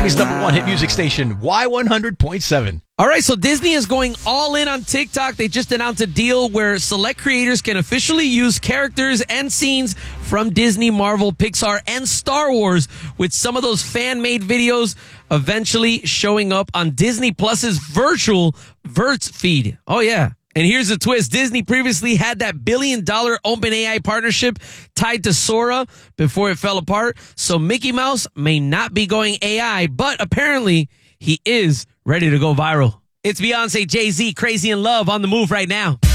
Miami's #1 hit music station, Y100.7. All right, so Disney is going all in on TikTok. They just announced a deal where select creators can officially use characters and scenes from Disney, Marvel, Pixar, and Star Wars, with some of those fan-made videos eventually showing up on Disney Plus's virtual Verts feed. Oh, yeah. And here's the twist. Disney previously had that $1 billion OpenAI partnership tied to Sora before it fell apart. So Mickey Mouse may not be going AI, but apparently he is ready to go viral. It's Beyonce, Jay-Z, Crazy in Love on the move right now.